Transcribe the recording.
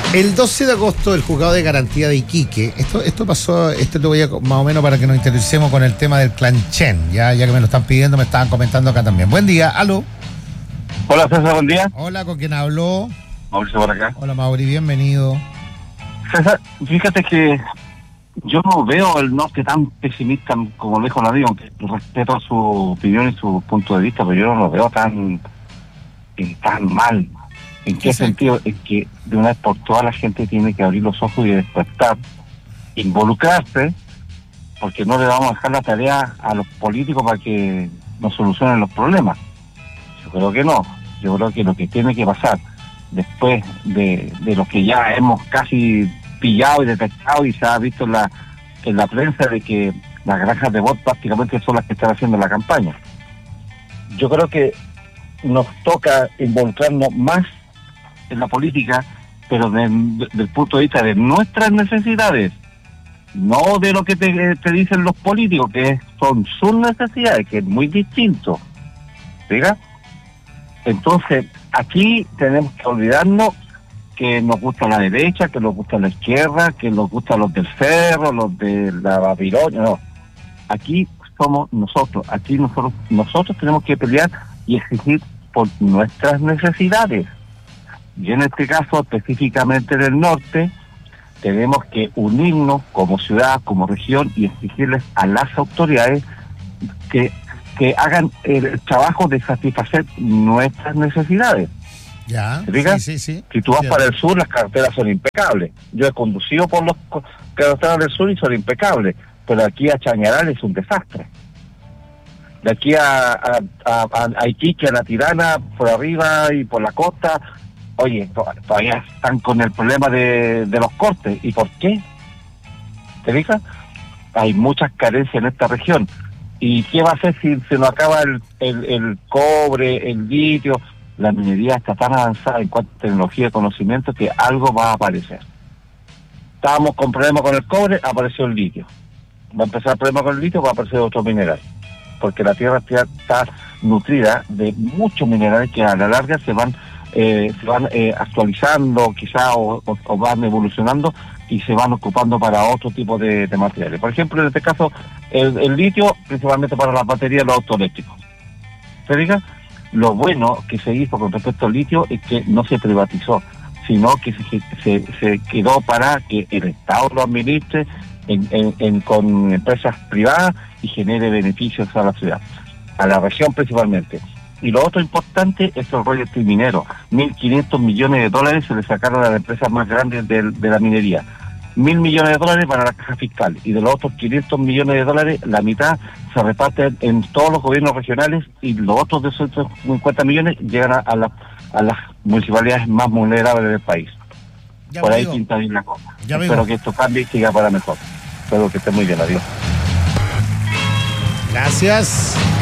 El 12 de agosto, el juzgado de garantía de Iquique, esto pasó, lo voy a más o menos para que nos interesemos con el tema del Clanchen, ya que me lo están pidiendo, me estaban comentando acá también. Buen día, aló. Hola César, buen día. Hola, ¿con quién habló? Mauricio por acá. Hola Mauri, bienvenido. César, fíjate que yo no veo el norte tan pesimista como lo dijo Nadio, aunque respeto su opinión y su punto de vista, pero yo no lo veo tan mal. ¿En qué sentido? Es que de una vez por todas la gente tiene que abrir los ojos y despertar, involucrarse, porque no le vamos a dejar la tarea a los políticos para que nos solucionen los problemas. Yo creo que no. Yo creo que lo que tiene que pasar después de lo que ya hemos casi pillado y detectado y se ha visto en la prensa de que las granjas de votos prácticamente son las que están haciendo la campaña. Yo creo que nos toca involucrarnos más en la política, pero del punto de vista de nuestras necesidades, no de lo que te dicen los políticos, que son sus necesidades, que es muy distinto. ¿Diga? Entonces, aquí tenemos que olvidarnos que nos gusta la derecha, que nos gusta la izquierda, que nos gustan los del cerro, los de la Babilonia. No, aquí somos nosotros. Aquí nosotros tenemos que pelear y exigir por nuestras necesidades. Y en este caso, específicamente del norte, tenemos que unirnos como ciudad, como región y exigirles a las autoridades que hagan el trabajo de satisfacer nuestras necesidades. Ya, sí. Si tú vas para el sur, las carreteras son impecables. Yo he conducido por las carreteras del sur y son impecables, pero aquí a Chañaral es un desastre. De aquí a Iquique, a La Tirana, por arriba y por la costa, oye, todavía están con el problema de los cortes. ¿Y por qué? ¿Te fijas? Hay muchas carencias en esta región. ¿Y qué va a hacer si se nos acaba el cobre, el litio? La minería está tan avanzada en cuanto a tecnología y conocimiento que algo va a aparecer. Estábamos con problemas con el cobre, apareció el litio. Va a empezar el problema con el litio, va a aparecer otro mineral. Porque la tierra está nutrida de muchos minerales que a la larga se van actualizando quizá o van evolucionando y se van ocupando para otro tipo de materiales. Por ejemplo, en este caso, el litio principalmente para las baterías de los autos eléctricos. ¿Se diga? Lo bueno que se hizo con respecto al litio es que no se privatizó, sino que se quedó para que el Estado lo administre con empresas privadas y genere beneficios a la ciudad, a la región principalmente. Y lo otro importante es el royalty minero. 1.500 millones de dólares se le sacaron a las empresas más grandes de la minería. 1.000 millones de dólares para la caja fiscal. Y de los otros 500 millones de dólares, la mitad se reparte en todos los gobiernos regionales y los otros de esos 50 millones llegan a las municipalidades más vulnerables del país. Ya por ahí pinta bien la cosa. Espero que esto cambie y siga para mejor. Espero que esté muy bien. Adiós. Gracias.